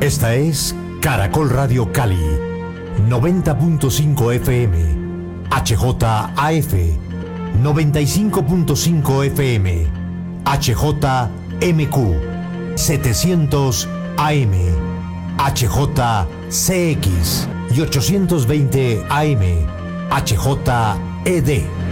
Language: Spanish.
Esta es Caracol Radio Cali, 90.5 FM, HJAF, 95.5 FM, HJMQ, 700 AM, HJCX y 820 AM, HJED.